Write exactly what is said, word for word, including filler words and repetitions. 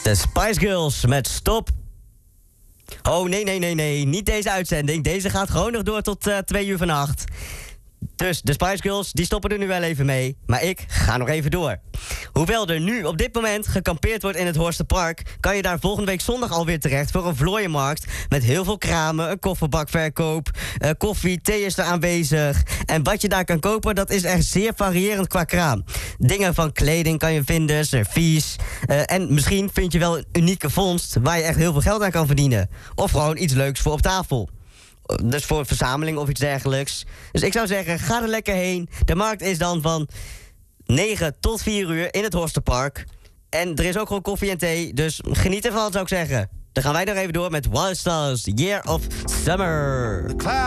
De Spice Girls met Stop. Oh, nee, nee, nee, nee. Niet deze uitzending. Deze gaat gewoon nog door tot uh, twee uur vannacht. Dus de Spice Girls, die stoppen er nu wel even mee. Maar ik ga nog even door. Hoewel er nu op dit moment gekampeerd wordt in het Horsterpark, kan je daar volgende week zondag alweer terecht voor een vlooienmarkt met heel veel kramen, een kofferbakverkoop, uh, koffie, thee is er aanwezig. En wat je daar kan kopen, dat is echt zeer variërend qua kraam. Dingen van kleding kan je vinden, servies. Uh, en misschien vind je wel een unieke vondst waar je echt heel veel geld aan kan verdienen. Of gewoon iets leuks voor op tafel. Dus voor een verzameling of iets dergelijks. Dus ik zou zeggen, ga er lekker heen. De markt is dan van negen tot vier uur in het Horsterpark. En er is ook gewoon koffie en thee. Dus geniet ervan, zou ik zeggen. Dan gaan wij nog even door met Wild Stars, Year of Summer.